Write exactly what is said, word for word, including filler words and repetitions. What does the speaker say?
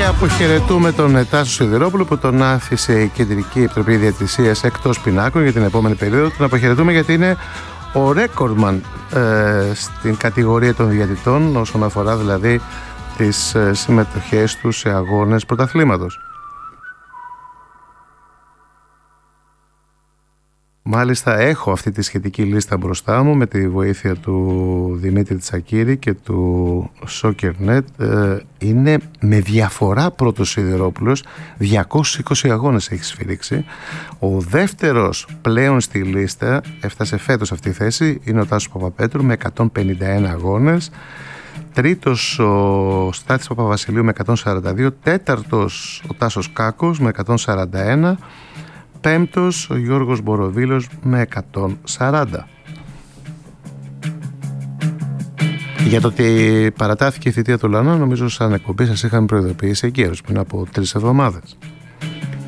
αποχαιρετούμε τον Τάσο Σιδηρόπουλο που τον άφησε η Κεντρική Επιτροπή Διαιτησίας εκτός πινάκων για την επόμενη περίοδο. Τον αποχαιρετούμε γιατί είναι ο ρέκορντμαν ε, στην κατηγορία των διαιτητών όσον αφορά δηλαδή τις ε, συμμετοχές του σε αγώνες πρωταθλήματος. Μάλιστα έχω αυτή τη σχετική λίστα μπροστά μου με τη βοήθεια του Δημήτρη Τσακίρη και του Soccernet. Είναι με διαφορά πρώτος Σιδηρόπουλος, διακόσιους είκοσι αγώνες έχει σφυρίξει. Ο δεύτερος πλέον στη λίστα, έφτασε φέτος αυτή η θέση, είναι ο Τάσος Παπαπέτρου με εκατόν πενήντα ένα αγώνες. Τρίτος ο Στάθης Παπαβασιλείου με εκατόν σαράντα δύο. Τέταρτος ο Τάσος Κάκος με εκατόν σαράντα ένα. Πέμπτος ο Γιώργος Μποροβίλος με εκατόν σαράντα. Για το ότι παρατάθηκε η θητεία του Λανά, νομίζω σαν εκπομπή σας είχαμε προειδοποιήσει εγκαίρως πριν από τρεις εβδομάδες.